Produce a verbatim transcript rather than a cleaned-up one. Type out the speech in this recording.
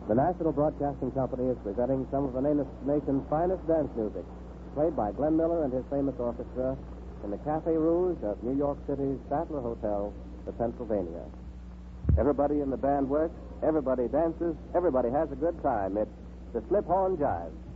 The National Broadcasting Company is presenting some of the nation's finest dance music, played by Glenn Miller and his famous orchestra in the Cafe Rouge of New York City's Statler Hotel, the Pennsylvania. Everybody in the band works, everybody dances, everybody has a good time. It's the Slip Horn Jive.